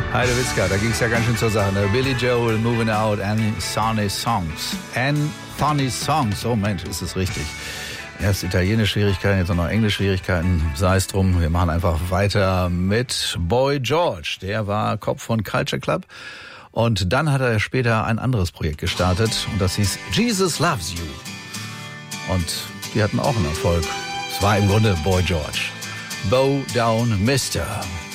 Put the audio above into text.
Heidewitzka, da ging es ja ganz schön zur Sache. Ne? Billy Joel, Moving Out, Anthony Songs. Anthony Songs, oh Mensch, ist es richtig. Erst Italienisch-Schwierigkeiten, jetzt auch noch Englisch-Schwierigkeiten. Sei es drum, wir machen einfach weiter mit Boy George. Der war Kopf von Culture Club. Und dann hat er später ein anderes Projekt gestartet. Und das hieß Jesus Loves You. Und die hatten auch einen Erfolg. Es war im Grunde Boy George. Bow Down Mister.